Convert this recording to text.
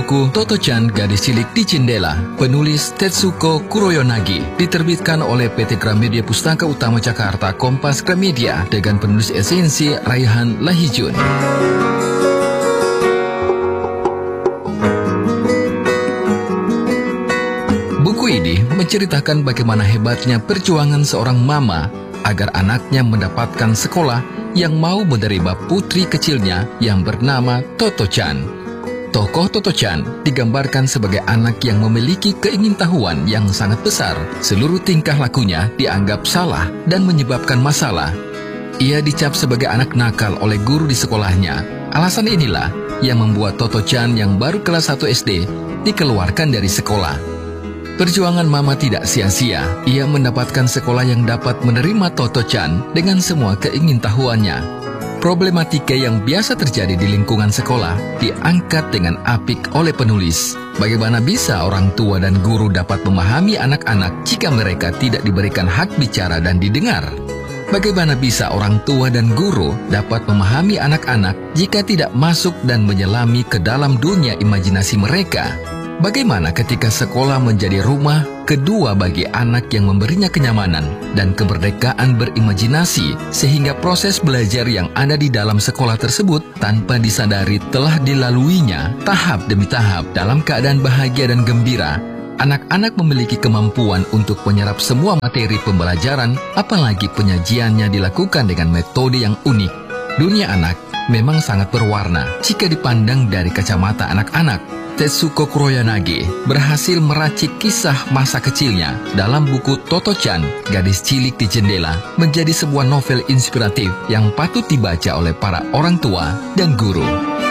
buku Toto-chan Gadis Cilik di Jendela, penulis Tetsuko Kuroyanagi, diterbitkan oleh PT Gramedia Pustaka Utama Jakarta Kompas Gramedia dengan penulis esensi Raihan Lahijun. Buku ini menceritakan bagaimana hebatnya perjuangan seorang mama agar anaknya mendapatkan sekolah yang mau menerima putri kecilnya yang bernama Toto-chan. Tokoh Toto-chan digambarkan sebagai anak yang memiliki keingintahuan yang sangat besar. Seluruh tingkah lakunya dianggap salah dan menyebabkan masalah. Ia dicap sebagai anak nakal oleh guru di sekolahnya. Alasan inilah yang membuat Toto-chan yang baru kelas 1 SD dikeluarkan dari sekolah. Perjuangan mama tidak sia-sia. Ia mendapatkan sekolah yang dapat menerima Toto-chan dengan semua keingintahuannya. Problematika yang biasa terjadi di lingkungan sekolah diangkat dengan apik oleh penulis. Bagaimana bisa orang tua dan guru dapat memahami anak-anak jika mereka tidak diberikan hak bicara dan didengar? Bagaimana bisa orang tua dan guru dapat memahami anak-anak jika tidak masuk dan menyelami ke dalam dunia imajinasi mereka? Bagaimana ketika sekolah menjadi rumah kedua bagi anak yang memberinya kenyamanan dan kemerdekaan berimajinasi, sehingga proses belajar yang ada di dalam sekolah tersebut tanpa disadari telah dilaluinya tahap demi tahap dalam keadaan bahagia dan gembira. Anak-anak memiliki kemampuan untuk menyerap semua materi pembelajaran, apalagi penyajiannya dilakukan dengan metode yang unik. Dunia anak memang sangat berwarna jika dipandang dari kacamata anak-anak. Tetsuko Kuroyanagi berhasil meracik kisah masa kecilnya dalam buku Toto-chan Gadis Cilik di Jendela menjadi sebuah novel inspiratif yang patut dibaca oleh para orang tua dan guru.